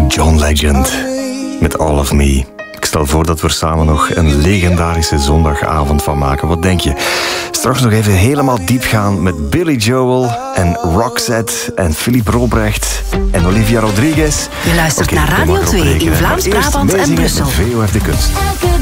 John Legend met All of Me. Ik stel voor dat we er samen nog een legendarische zondagavond van maken. Wat denk je? Straks nog even helemaal diep gaan met Billy Joel en Roxette en Philippe Robrecht en Olivia Rodrigez. Je luistert naar Radio 2 in Vlaams-Brabant en Brussel. VOF de Kunst.